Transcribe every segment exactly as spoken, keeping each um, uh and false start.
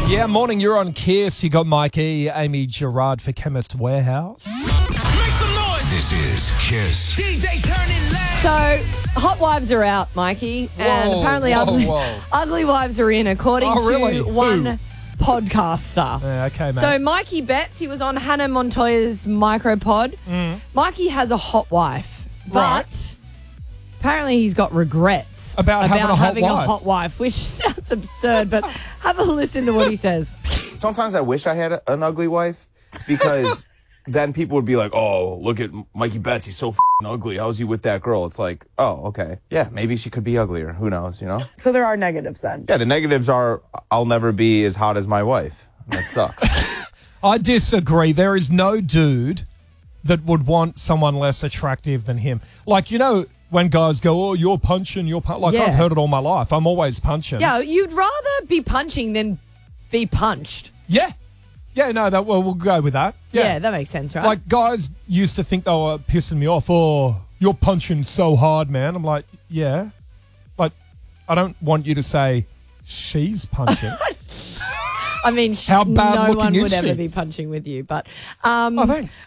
Yeah, morning, you're on Kiss. You got Mike E, Amy Gerard for Chemist Warehouse. Make some noise. This is Kiss. D J turn it loud. So, hot wives are out, Mikey, and Whoa, apparently whoa, ugly, whoa. ugly wives are in, according Oh, really? to Who? one podcaster. Yeah, okay, mate. So, Mikey Betts, he was on Hannah Montoya's Micropod. Mm. Mikey has a hot wife, but Right. apparently he's got regrets About having a hot having wife. a hot wife, which sounds absurd, but have a listen to what he says. Sometimes I wish I had a, an ugly wife because then people would be like, oh, look at Mikey Betts. He's so f***ing ugly. How's he with that girl? It's like, oh, okay. Yeah, maybe she could be uglier. Who knows, you know? So there are negatives then. Yeah, the negatives are I'll never be as hot as my wife. That sucks. I disagree. There is no dude that would want someone less attractive than him. Like, you know, when guys go, oh, you're punching, you're punching. Like, Yeah. I've heard it all my life. I'm always punching. Yeah, you'd rather be punching than be punched. Yeah. Yeah, no, that, well, we'll go with that. Yeah, Yeah. that makes sense, right? Like, guys used to think they were pissing me off. Oh, you're punching so hard, man. I'm like, yeah. Like, I don't want you to say, she's punching. I mean, sh- How bad no looking one is would she? ever be punching with you, but um, Oh, thanks.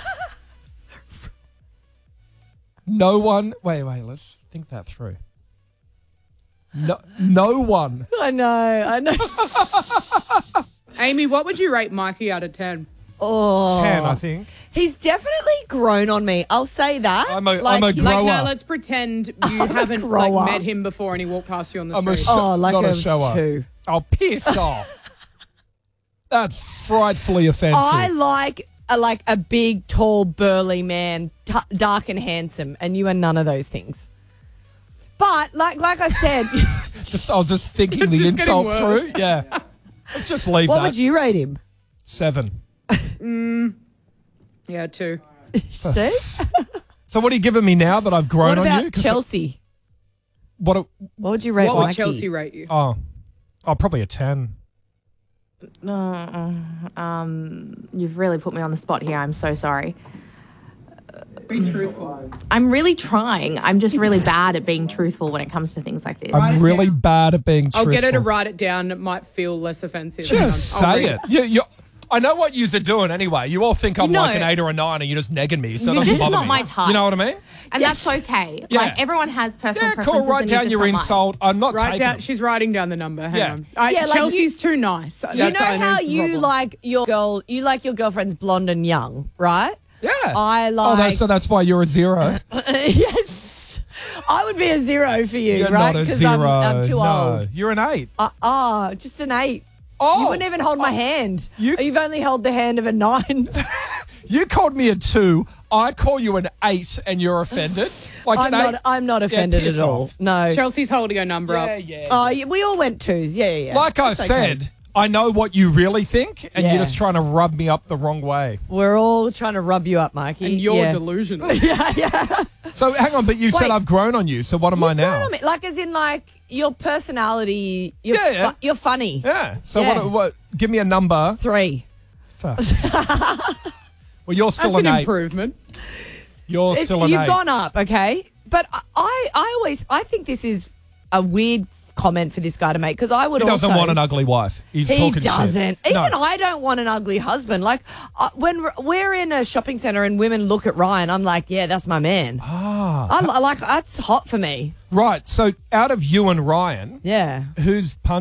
No one. Wait, wait. Let's think that through. No, no one. I know, I know. Amy, what would you rate Mikey out of ten? Oh, Ten, I think. he's definitely grown on me. I'll say that. I'm a- I'm a he- grower. Like, no, let's pretend you haven't Grower. like met him before and he walked past you on the I'm a street. sh- Oh, like not a a shower. two. Oh, piss off. That's frightfully offensive. I like a, like a big, tall, burly man, t- dark and handsome, and you are none of those things. But like like I said, just I was just thinking the just insult getting worse. through. Yeah. Let's just leave what that. would you rate him? Seven. Yeah, two. See? So what are you giving me now that I've grown What on about you? 'Cause Chelsea? What? A, What would you rate What would Mikey? Chelsea rate you? oh, oh, probably a ten. No, um, you've really put me on the spot here. I'm so sorry. Be truthful. I'm really trying. I'm just really bad at being truthful when it comes to things like this. I'm really bad at being I'll truthful. get her to write it down. It might feel less offensive. Just I'll say read it. You, you, I know what yous are doing anyway. You all think I'm You know- like an eight or a nine and you're just negging me, so it You're doesn't just bother not me. my type. You know what I mean? And that's okay. Yeah. Like, everyone has personal Yeah, preferences. cool. Write and you're down just your not mine. insult. I'm not Write taking down. it. She's writing down the number. Hang Yeah. on. I, Yeah, like Chelsea's you- too nice. You That's- know I how the you problem. like your girl, you like your girlfriend's blonde and young, right? Yeah. I Oh, like. that's, so that's why you're a zero. Yes. I would be a zero for you, You're right? not a 'Cause zero. I'm, I'm too no, old. you're an eight. Uh, ah, just an eight. Oh, You wouldn't even hold my hand. you- You've only held the hand of a nine. You called me a two. I call you an eight, and you're offended. Like I'm an eight. not. I'm not offended piss at all. off. No. Chelsea's holding her number Yeah, up. yeah. Oh, yeah, we all went twos. Yeah, yeah. yeah. Like I It's okay. said, I know what you really think, and Yeah. you're just trying to rub me up the wrong way. We're all trying to rub you up, Mikey. And you're yeah. delusional. yeah, yeah. So hang on, but you said Wait. I've grown on you. So what am I You've now? grown on me. Like, as in, like, your personality. You're, Yeah, yeah. fu- you're funny. Yeah. So Yeah. what? What? Give me a number. Three. Fuck. Well, you're still That's an an eight. improvement. You're It's- still an you've eight. gone up, okay? But I, I, I always, I think this is a weird comment for this guy to make because I would He doesn't also. want an ugly wife. He's He talking doesn't. shit. Even No. I don't want an ugly husband. Like uh, when we're- we're in a shopping center and women look at Ryan, I'm like, yeah, that's my man. Ah. I, li- like that's hot for me. Right. So out of you and Ryan, Yeah. who's